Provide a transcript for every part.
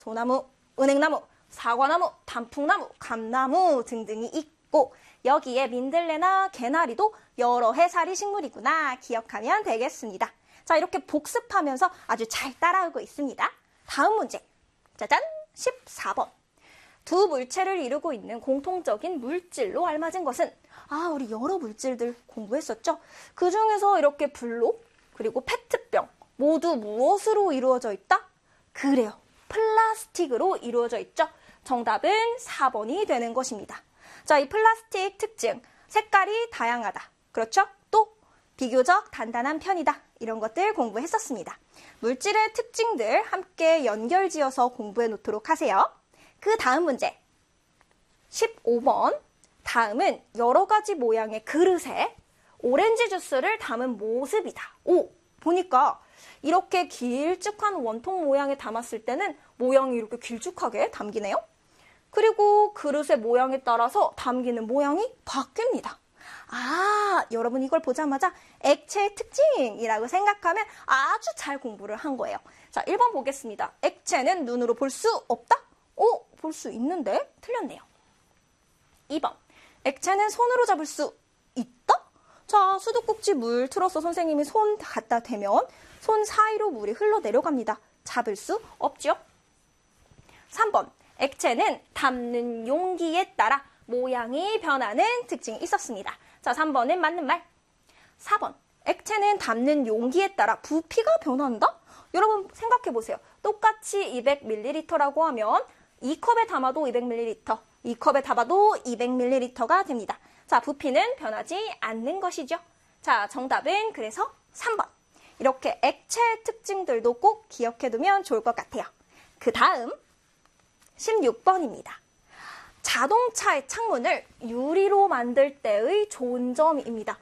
소나무, 은행나무, 사과나무, 단풍나무, 감나무 등등이 있고 여기에 민들레나 개나리도 여러 해살이 식물이구나 기억하면 되겠습니다. 자, 이렇게 복습하면서 아주 잘 따라오고 있습니다. 다음 문제. 짜잔! 14번. 두 물체를 이루고 있는 공통적인 물질로 알맞은 것은 우리 여러 물질들 공부했었죠? 그 중에서 이렇게 블록 그리고 페트병 모두 무엇으로 이루어져 있다? 그래요. 플라스틱으로 이루어져 있죠? 정답은 4번이 되는 것입니다. 자, 이 플라스틱 특징, 색깔이 다양하다. 그렇죠? 또 비교적 단단한 편이다. 이런 것들 공부했었습니다. 물질의 특징들 함께 연결지어서 공부해 놓도록 하세요. 그 다음 문제. 15번. 다음은 여러 가지 모양의 그릇에 오렌지 주스를 담은 모습이다. 보니까 이렇게 길쭉한 원통 모양에 담았을 때는 모양이 이렇게 길쭉하게 담기네요. 그리고 그릇의 모양에 따라서 담기는 모양이 바뀝니다. 여러분 이걸 보자마자 액체의 특징이라고 생각하면 아주 잘 공부를 한 거예요. 자, 1번 보겠습니다. 액체는 눈으로 볼 수 없다? 볼 수 있는데 틀렸네요. 2번. 액체는 손으로 잡을 수 있다? 자, 수도꼭지 물 틀어서 선생님이 손 갖다 대면 손 사이로 물이 흘러내려갑니다. 잡을 수 없죠? 3번. 액체는 담는 용기에 따라 모양이 변하는 특징이 있었습니다. 자, 3번은 맞는 말. 4번. 액체는 담는 용기에 따라 부피가 변한다? 여러분 생각해 보세요. 똑같이 200ml라고 하면 2컵에 담아도 200ml, 2컵에 담아도 200ml가 됩니다. 자, 부피는 변하지 않는 것이죠. 자, 정답은 그래서 3번. 이렇게 액체의 특징들도 꼭 기억해두면 좋을 것 같아요. 그 다음 16번입니다. 자동차의 창문을 유리로 만들 때의 좋은 점입니다.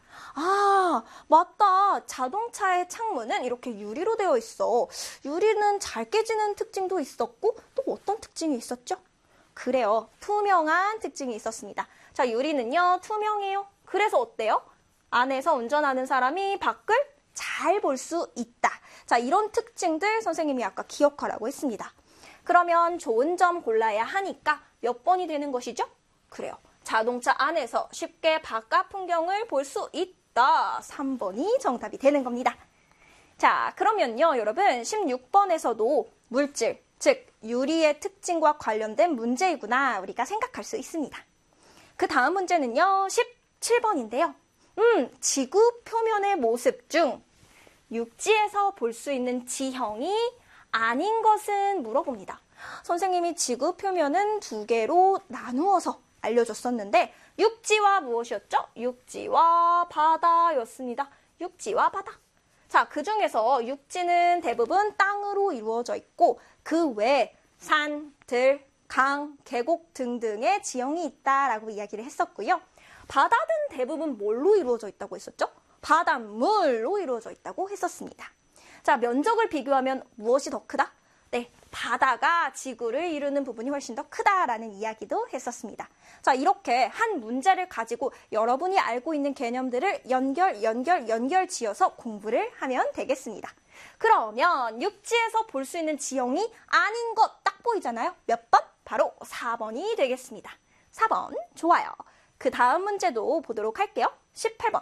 맞다. 자동차의 창문은 이렇게 유리로 되어 있어. 유리는 잘 깨지는 특징도 있었고 또 어떤 특징이 있었죠? 그래요. 투명한 특징이 있었습니다. 자, 유리는요 투명해요. 그래서 어때요? 안에서 운전하는 사람이 밖을 잘 볼 수 있다. 자, 이런 특징들 선생님이 아까 기억하라고 했습니다. 그러면 좋은 점 골라야 하니까 몇 번이 되는 것이죠? 그래요. 자동차 안에서 쉽게 바깥 풍경을 볼 수 있다. 3번이 정답이 되는 겁니다. 자, 그러면요, 여러분 16번에서도 물질, 즉 유리의 특징과 관련된 문제이구나 우리가 생각할 수 있습니다. 그 다음 문제는요, 17번인데요. 지구 표면의 모습 중 육지에서 볼 수 있는 지형이 아닌 것은 물어봅니다. 선생님이 지구 표면은 두 개로 나누어서 알려줬었는데 육지와 무엇이었죠? 육지와 바다였습니다. 육지와 바다. 자, 그 중에서 육지는 대부분 땅으로 이루어져 있고 그 외에 산, 들, 강, 계곡 등등의 지형이 있다라고 이야기를 했었고요. 바다는 대부분 뭘로 이루어져 있다고 했었죠? 바닷물로 이루어져 있다고 했었습니다. 자, 면적을 비교하면 무엇이 더 크다? 네, 바다가 지구를 이루는 부분이 훨씬 더 크다라는 이야기도 했었습니다. 자, 이렇게 한 문제를 가지고 여러분이 알고 있는 개념들을 연결 지어서 공부를 하면 되겠습니다. 그러면 육지에서 볼 수 있는 지형이 아닌 것 딱 보이잖아요. 몇 번? 바로 4번이 되겠습니다. 4번, 좋아요. 그 다음 문제도 보도록 할게요. 18번.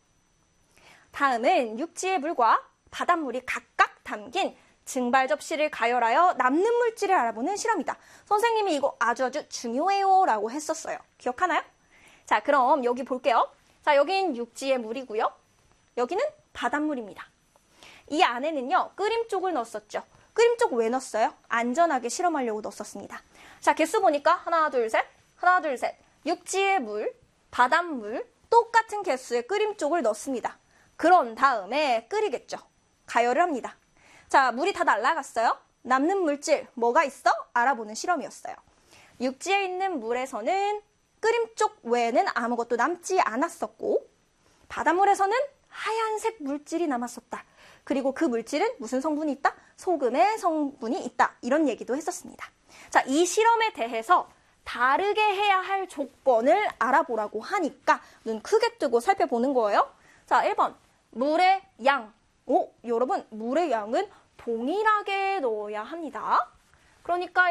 다음은 육지의 물과 바닷물이 각각 담긴 증발 접시를 가열하여 남는 물질을 알아보는 실험이다. 선생님이 이거 아주 중요해요 라고 했었어요. 기억하나요? 자, 그럼 여기 볼게요. 자, 여긴 육지의 물이고요. 여기는 바닷물입니다. 이 안에는요, 끓임쪽을 넣었었죠. 끓임쪽 왜 넣었어요? 안전하게 실험하려고 넣었습니다. 자, 개수 보니까 하나, 둘, 셋. 육지의 물, 바닷물, 똑같은 개수의 끓임쪽을 넣습니다. 그런 다음에 끓이겠죠. 가열을 합니다. 자, 물이 다 날아갔어요. 남는 물질 뭐가 있어? 알아보는 실험이었어요. 육지에 있는 물에서는 끓임쪽 외에는 아무것도 남지 않았었고 바닷물에서는 하얀색 물질이 남았었다. 그리고 그 물질은 무슨 성분이 있다? 소금의 성분이 있다. 이런 얘기도 했었습니다. 자, 이 실험에 대해서 다르게 해야 할 조건을 알아보라고 하니까 눈 크게 뜨고 살펴보는 거예요. 자, 1번. 물의 양. 여러분, 물의 양은 동일하게 넣어야 합니다. 그러니까